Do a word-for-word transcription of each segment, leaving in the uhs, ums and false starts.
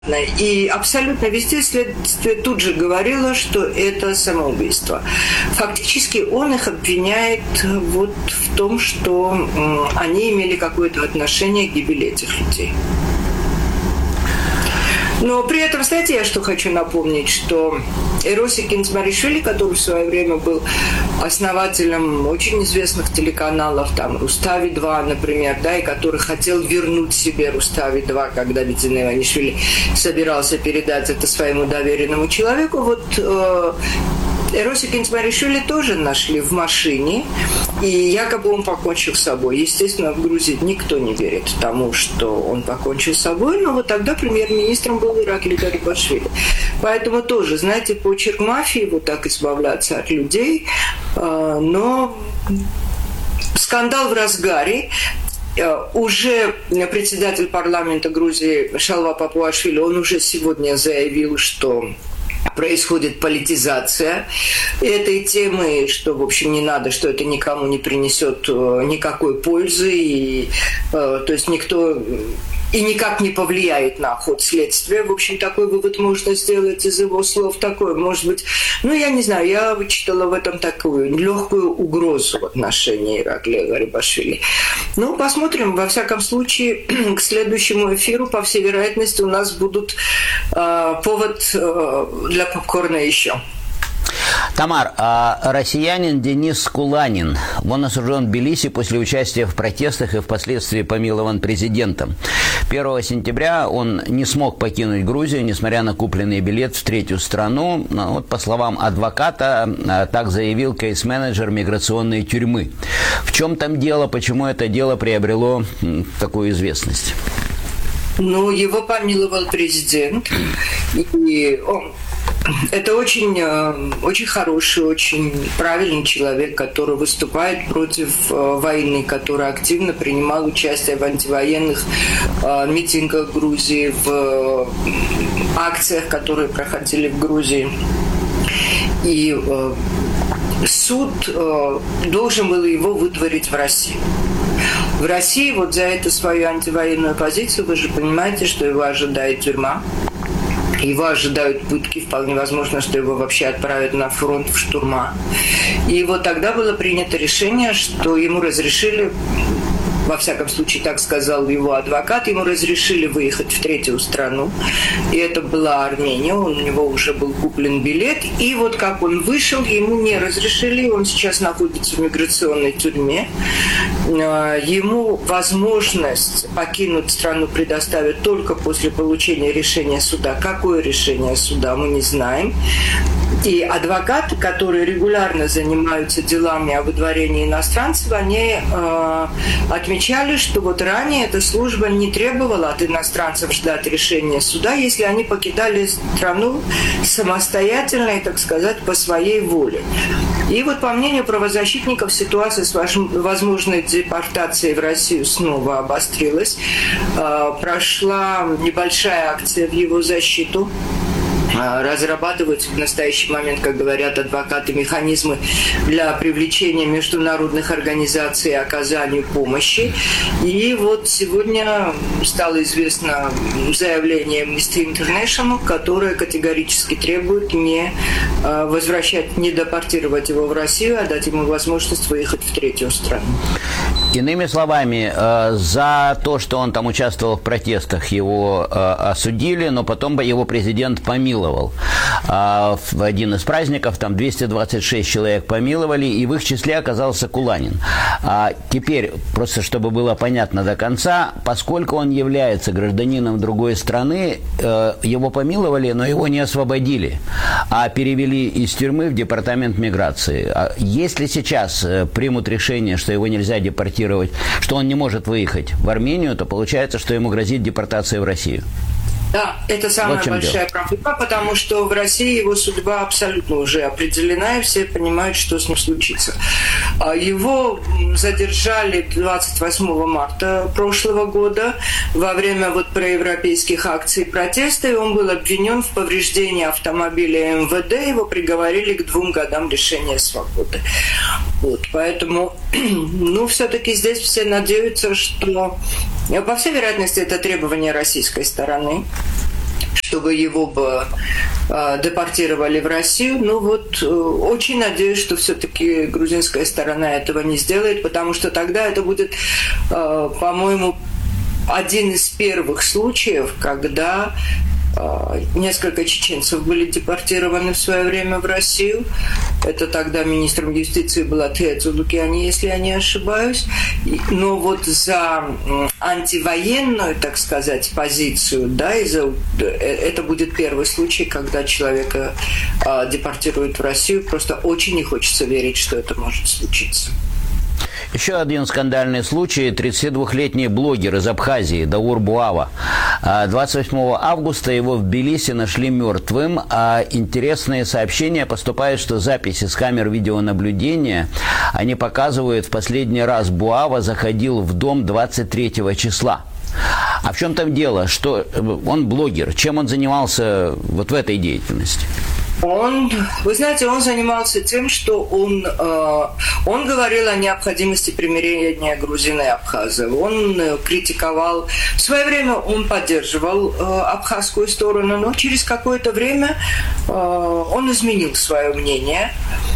И абсолютно везде следствие тут же говорило, что это самоубийство. Фактически он их обвиняет вот в том, что они имели какое-то отношение к гибели этих людей. Но при этом, знаете, я что хочу напомнить, что Эроси Кинцмаришвили, который в свое время был основателем очень известных телеканалов, там, Рустави два, например, да, и который хотел вернуть себе Рустави два, когда Бедзин Иванишвили собирался передать это своему доверенному человеку, вот э, Эроси Кинцмаришвили тоже нашли в машине, и якобы он покончил с собой. Естественно, в Грузии никто не верит тому, что он покончил с собой, но вот тогда премьер-министром был Иракли Гарибашвили. Поэтому тоже, знаете, почерк мафии, вот так избавляться от людей, но скандал в разгаре. Уже председатель парламента Грузии Шалва Папуашвили, он уже сегодня заявил, что происходит политизация этой темы, что, в общем, не надо, что это никому не принесет никакой пользы, и, то есть никто и никак не повлияет на ход следствия. В общем, такой вывод можно сделать из его слов. Такой, может быть, ну, я не знаю, я вычитала в этом такую легкую угрозу в отношении Ираклия Гарибашвили. Ну, посмотрим. Во всяком случае, к следующему эфиру, по всей вероятности, у нас будут э, повод э, для попкорна еще. Тамар, а россиянин Денис Куланин, он осужден в Тбилиси после участия в протестах и впоследствии помилован президентом. первого сентября он не смог покинуть Грузию, несмотря на купленный билет в третью страну. Вот, по словам адвоката, так заявил кейс-менеджер миграционной тюрьмы. В чем там дело, почему это дело приобрело такую известность? Ну, его помиловал президент, и он... Это очень, очень хороший, очень правильный человек, который выступает против войны, который активно принимал участие в антивоенных митингах Грузии, в акциях, которые проходили в Грузии. И суд должен был его выдворить в Россию. В России вот за эту свою антивоенную позицию, вы же понимаете, что его ожидает тюрьма. Его ожидают пытки, вполне возможно, что его вообще отправят на фронт в штурма. И вот тогда было принято решение, что ему разрешили, во всяком случае, так сказал его адвокат, ему разрешили выехать в третью страну. И это была Армения, у него уже был куплен билет. И вот как он вышел, ему не разрешили, он сейчас находится в миграционной тюрьме. Ему возможность покинуть страну предоставят только после получения решения суда. Какое решение суда, мы не знаем. И адвокаты, которые регулярно занимаются делами о выдворении иностранцев, они э, отмечали, что вот ранее эта служба не требовала от иностранцев ждать решения суда, если они покидали страну самостоятельно и, так сказать, по своей воле. И вот, по мнению правозащитников, ситуация с возможной депортацией в Россию снова обострилась. Э, прошла небольшая акция в его защиту. Разрабатываются в настоящий момент, как говорят адвокаты, механизмы для привлечения международных организаций и оказанию помощи. И вот сегодня стало известно заявление Amnesty International, которое категорически требует не возвращать, не депортировать его в Россию, а дать ему возможность выехать в третью страну. Иными словами, за то, что он там участвовал в протестах, его осудили, но потом его президент помиловал. В один из праздников там двести двадцать шесть человек помиловали, и в их числе оказался Куланин. А теперь, просто чтобы было понятно до конца, поскольку он является гражданином другой страны, его помиловали, но его не освободили, а перевели из тюрьмы в департамент миграции. Если сейчас примут решение, что его нельзя депортировать, что он не может выехать в Армению, то получается, что ему грозит депортация в Россию. Да, это самая вот большая дело. проблема, потому что в России его судьба абсолютно уже определена, и все понимают, что с ним случится. Его задержали двадцать восьмого марта прошлого года во время вот проевропейских акций протеста, и он был обвинен в повреждении автомобиля эм вэ дэ, его приговорили к двум годам лишения свободы. Вот, поэтому, ну, все-таки здесь все надеются, что, по всей вероятности, это требование российской стороны, чтобы его бы депортировали в Россию. Ну вот, очень надеюсь, что все-таки грузинская сторона этого не сделает, потому что тогда это будет, по-моему, один из первых случаев, когда несколько чеченцев были депортированы в свое время в Россию. Это тогда министром юстиции была Тея Цулукиани, если я не ошибаюсь. Но вот за антивоенную, так сказать, позицию, да, и за, это будет первый случай, когда человека депортируют в Россию. Просто очень не хочется верить, что это может случиться. Еще один скандальный случай. тридцатидвухлетний блогер из Абхазии Даур Буава. двадцать восьмого августа его в Тбилиси нашли мертвым. А интересные сообщения поступают, что записи с камер видеонаблюдения, они показывают, в последний раз Буава заходил в дом двадцать третьего числа. А в чем там дело? Что он блогер. Чем он занимался вот в этой деятельности? Он, вы знаете, он занимался тем, что он, э, он говорил о необходимости примирения грузин и абхазов. Он э, критиковал, в свое время он поддерживал э, абхазскую сторону, но через какое-то время э, он изменил свое мнение.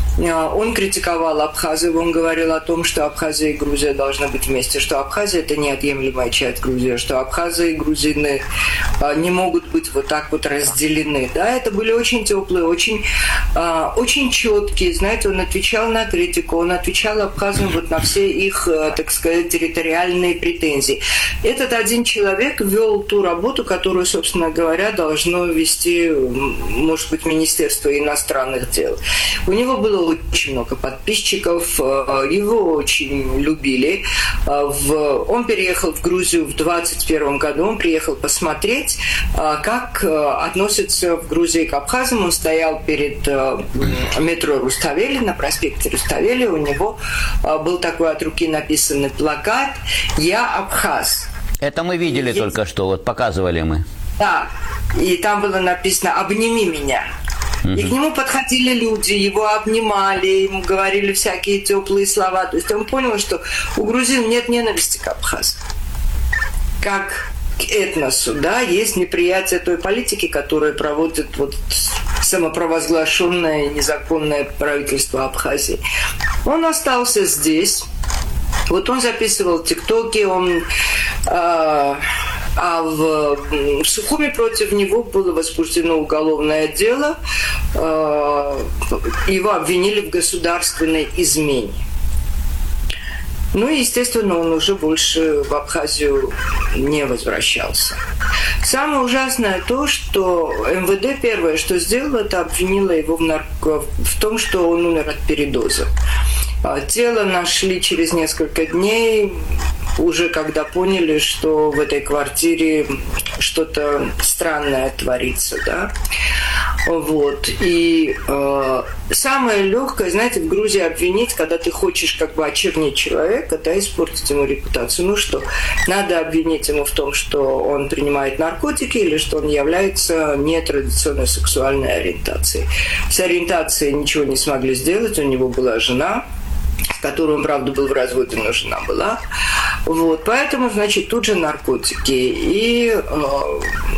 Он критиковал абхазов, он говорил о том, что Абхазия и Грузия должны быть вместе, что Абхазия – это неотъемлемая часть Грузии, что Абхазия и грузины не могут быть вот так вот разделены. Да, это были очень теплые, очень, очень четкие, знаете, он отвечал на критику, он отвечал абхазам вот на все их, так сказать, территориальные претензии. Этот один человек вел ту работу, которую, собственно говоря, должно вести, может быть, Министерство иностранных дел. У него было очень много подписчиков, его очень любили. Он переехал в Грузию в двадцать первом году, он приехал посмотреть, как относятся в Грузии к абхазам. Он стоял перед метро Руставели, на проспекте Руставели, у него был такой от руки написанный плакат «Я абхаз». Это мы видели Есть... только что, вот показывали мы. Да, и там было написано «Обними меня». И к нему подходили люди, его обнимали, ему говорили всякие теплые слова. То есть он понял, что у грузин нет ненависти к абхазам, как к этносу, да, есть неприятие той политики, которую проводит вот самопровозглашенное незаконное правительство Абхазии. Он остался здесь. Вот он записывал тиктоки, он... Э, А в, в Сухуми против него было возбуждено уголовное дело. Его обвинили в государственной измене. Ну и, естественно, он уже больше в Абхазию не возвращался. Самое ужасное то, что эм вэ дэ первое, что сделало, это обвинило его в, нарко... в том, что он умер от передоза. Тело нашли через несколько дней, уже когда поняли, что в этой квартире что-то странное творится, да. Вот. И э, самое легкое, знаете, в Грузии обвинить, когда ты хочешь как бы очернить человека, да, испортить ему репутацию. Ну что, надо обвинить ему в том, что он принимает наркотики или что он является нетрадиционной сексуальной ориентацией. С ориентацией ничего не смогли сделать, у него была жена, с которой он, правда, был в разводе, но жена была. Вот, поэтому, значит, тут же наркотики. И э,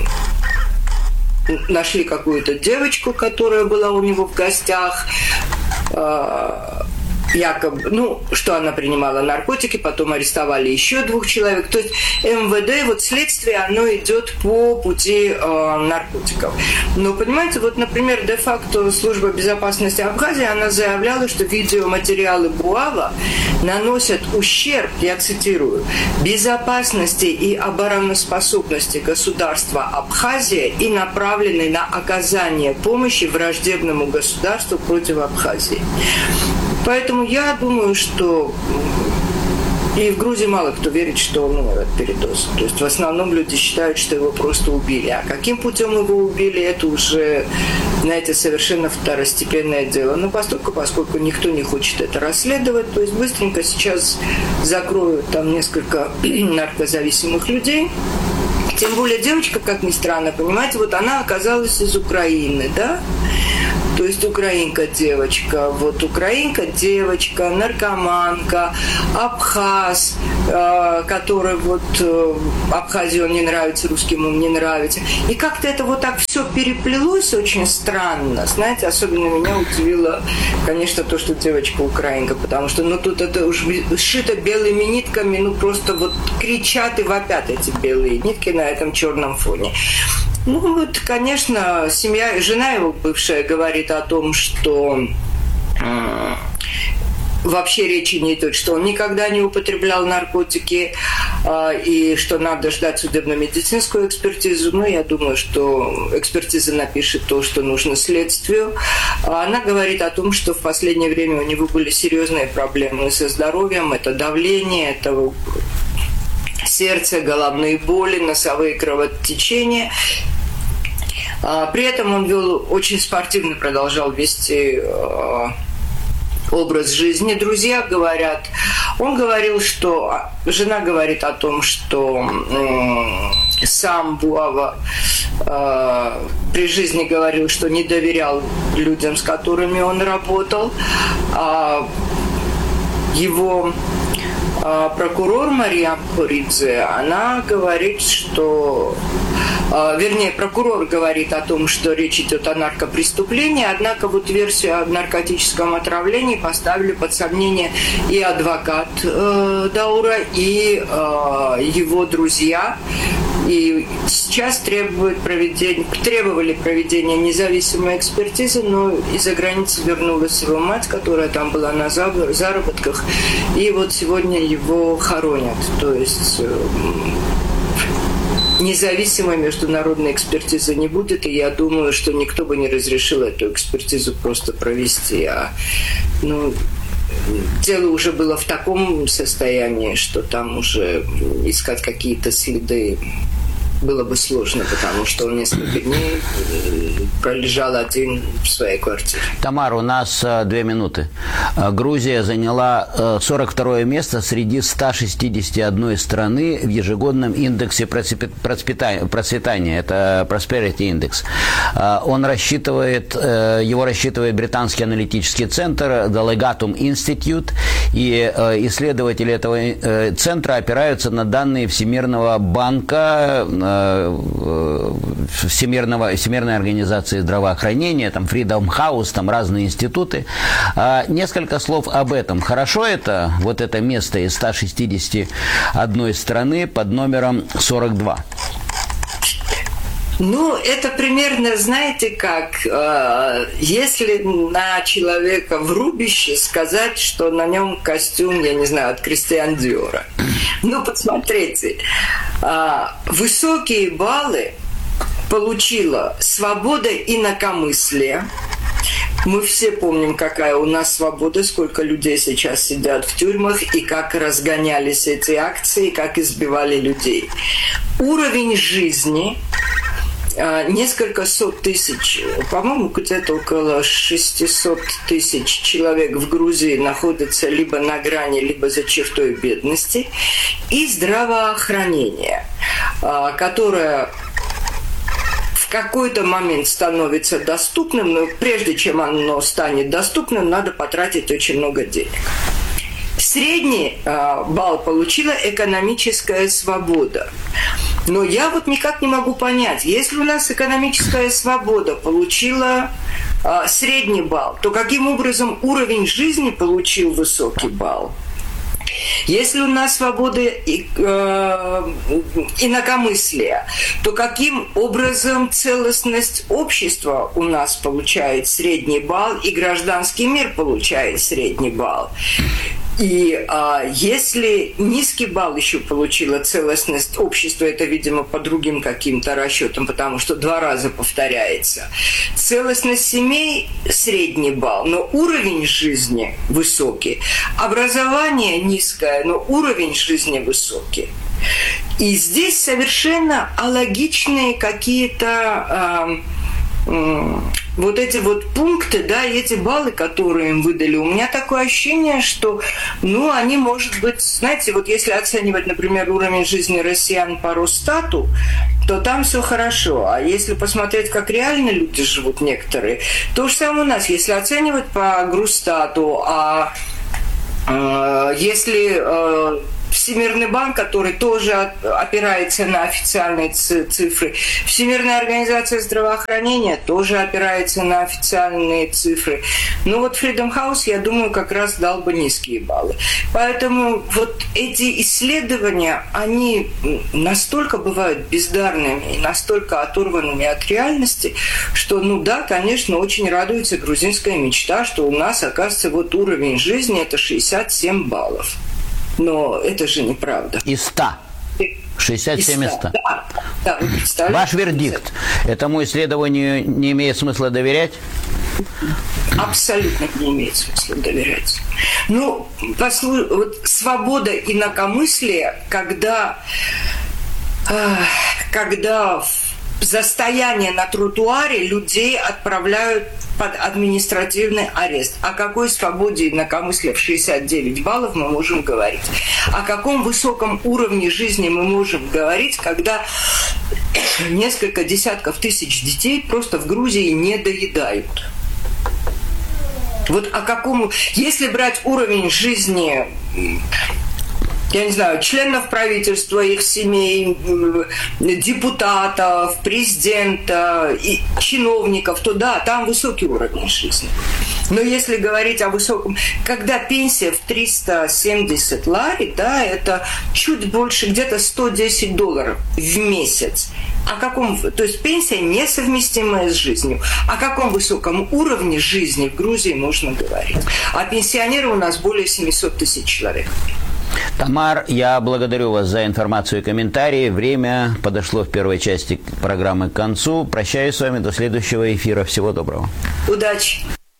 нашли какую-то девочку, которая была у него в гостях, э, якобы, ну, что она принимала наркотики, потом арестовали еще двух человек. То есть эм вэ дэ, вот следствие, оно идет по пути э, наркотиков. Но, понимаете, вот, например, де-факто служба безопасности Абхазии, она заявляла, что видеоматериалы Буава наносят ущерб, я цитирую, безопасности и обороноспособности государства Абхазия и направлены на оказание помощи враждебному государству против Абхазии. Поэтому я думаю, что и в Грузии мало кто верит, что он умер от передоза. То есть в основном люди считают, что его просто убили. А каким путем его убили, это уже, знаете, совершенно второстепенное дело. Но поскольку, поскольку никто не хочет это расследовать, то есть быстренько сейчас закроют там несколько наркозависимых людей. Тем более девочка, как ни странно, понимаете, вот она оказалась из Украины, да? То есть украинка девочка, вот украинка девочка, наркоманка, абхаз, э, который вот э, Абхазии он не нравится, русским он не нравится. И как-то это вот так все переплелось очень странно. Знаете, особенно меня удивило, конечно, то, что девочка украинка, потому что, ну, тут это уж сшито белыми нитками, ну, просто вот кричат и вопят эти белые нитки на этом черном фоне. Ну, вот, конечно, семья, жена его бывшая говорит о том, что э, вообще речи не идет, что он никогда не употреблял наркотики, э, и что надо ждать судебно-медицинскую экспертизу. Но я думаю, что экспертиза напишет то, что нужно следствию. Она говорит о том, что в последнее время у него были серьезные проблемы со здоровьем. Это давление, это сердце, головные боли, носовые кровотечения. При этом он вел очень спортивно, продолжал вести э, образ жизни. Друзья говорят, он говорил, что жена говорит о том, что э, сам Буава э, при жизни говорил, что не доверял людям, с которыми он работал. А его э, прокурор Мария Хоридзе, она говорит, что Вернее, прокурор говорит о том, что речь идет о наркопреступлении, однако вот версию о наркотическом отравлении поставили под сомнение и адвокат э, Даура, и э, его друзья. И сейчас требуют проведения, требовали проведения независимой экспертизы, но из-за границы вернулась его мать, которая там была на заработках, и вот сегодня его хоронят. То есть независимой международной экспертизы не будет, и я думаю, что никто бы не разрешил эту экспертизу просто провести. А, ну, дело уже было в таком состоянии, что там уже искать какие-то следы было бы сложно, потому что он несколько дней пролежал один в своей квартире. Тамара, у нас две минуты. Грузия заняла сорок второе место среди ста шестидесяти одной страны в ежегодном индексе процветания. Это Prosperity Index. Он рассчитывает, его рассчитывает британский аналитический центр The Legatum Institute, и исследователи этого центра опираются на данные Всемирного банка, Всемирного, Всемирной организации здравоохранения, там Freedom House, там разные институты. Несколько слов об этом. Хорошо это, вот это место из ста шестидесяти одной страны под номером сорок два? Ну, это примерно, знаете как, э, если на человека в рубище сказать, что на нем костюм, я не знаю, от Кристиан Диора. Ну, посмотрите, э, высокие баллы получила свобода инакомыслия. Мы все помним, какая у нас свобода, сколько людей сейчас сидят в тюрьмах, и как разгонялись эти акции, как избивали людей. Уровень жизни... Несколько сот тысяч, по-моему, где-то около шестисот тысяч человек в Грузии находятся либо на грани, либо за чертой бедности. И здравоохранение, которое в какой-то момент становится доступным, но прежде чем оно станет доступным, надо потратить очень много денег. Средний э, балл получила экономическая свобода. Но я вот никак не могу понять, если у нас экономическая свобода получила э, средний балл, то каким образом уровень жизни получил высокий балл? Если у нас свобода и, э, инакомыслия, то каким образом целостность общества у нас получает средний балл, и гражданский мир получает средний балл? И а, если низкий балл еще получила целостность общества, это, видимо, по другим каким-то расчетам, потому что два раза повторяется. Целостность семей – средний балл, но уровень жизни высокий. Образование низкое, но уровень жизни высокий. И здесь совершенно алогичные какие-то... А, вот эти вот пункты, да, и эти баллы, которые им выдали, у меня такое ощущение, что, ну, они, может быть, знаете, вот если оценивать, например, уровень жизни россиян по Росстату, то там все хорошо. А если посмотреть, как реально люди живут некоторые, то же самое у нас. Если оценивать по Грустату, а э, если... Э, Всемирный банк, который тоже опирается на официальные цифры. Всемирная организация здравоохранения тоже опирается на официальные цифры. Ну вот Freedom House, я думаю, как раз дал бы низкие баллы. Поэтому вот эти исследования, они настолько бывают бездарными и настолько оторванными от реальности, что, ну да, конечно, очень радуется грузинская мечта, что у нас, оказывается, вот уровень жизни – это шестьдесят семь баллов. Но это же неправда. Из ста. шестьдесят семь из ста. Да, да, вы представляете? Ваш вердикт. Этому исследованию не имеет смысла доверять? Абсолютно не имеет смысла доверять. Ну, послу... вот свобода инакомыслия, когда, э, когда за стояние на тротуаре людей отправляют под административный арест. О какой свободе инакомыслия в шестьдесят девять баллов мы можем говорить? О каком высоком уровне жизни мы можем говорить, когда несколько десятков тысяч детей просто в Грузии не доедают? Вот о какому... Если брать уровень жизни... я не знаю, членов правительства, их семей, депутатов, президента, и чиновников, то да, там высокий уровень жизни. Но если говорить о высоком... Когда пенсия в триста семьдесят лари, да, это чуть больше, где-то сто десять долларов в месяц. О каком... То есть пенсия несовместимая с жизнью. О каком высоком уровне жизни в Грузии можно говорить? А пенсионеры у нас более семьсот тысяч человек. Тамар, я благодарю вас за информацию и комментарии. Время подошло в первой части программы к концу. Прощаюсь с вами до следующего эфира. Всего доброго. Удачи.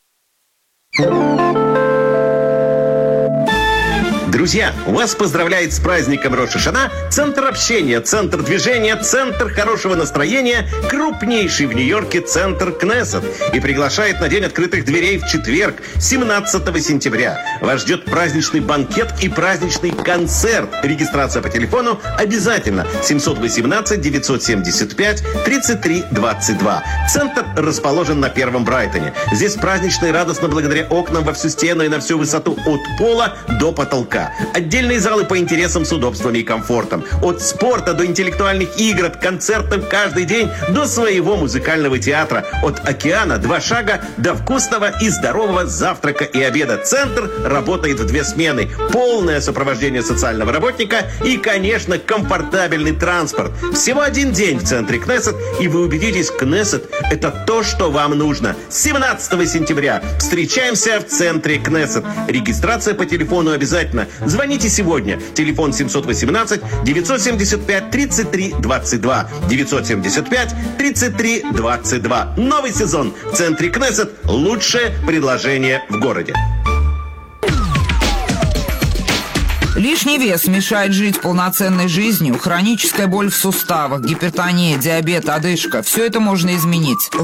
Друзья, вас поздравляет с праздником Рош ха-Шана Центр общения, Центр движения, Центр хорошего настроения, крупнейший в Нью-Йорке Центр Кнессет, и приглашает на День открытых дверей в четверг, семнадцатого сентября. Вас ждет праздничный банкет и праздничный концерт. Регистрация по телефону обязательно. семь один восемь девять семь пять тридцать три двадцать два. Центр расположен на Первом Брайтоне. Здесь празднично и радостно благодаря окнам во всю стену и на всю высоту от пола до потолка. Отдельные залы по интересам с удобствами и комфортом. От спорта до интеллектуальных игр, от концертов каждый день до своего музыкального театра. От океана два шага до вкусного и здорового завтрака и обеда. Центр работает в две смены. Полное сопровождение социального работника и, конечно, комфортабельный транспорт. Всего один день в центре Кнессет, и вы убедитесь, Кнессет – это то, что вам нужно. семнадцатого сентября встречаемся в центре Кнессет. Регистрация по телефону обязательно. Звоните сегодня. Телефон семь один восемь девять семь пять тридцать три двадцать два. девять семь пять тридцать три двадцать два. Новый сезон в центре Кнессет. Лучшее предложение в городе. Лишний вес мешает жить полноценной жизнью, хроническая боль в суставах, гипертония, диабет, одышка – все это можно изменить.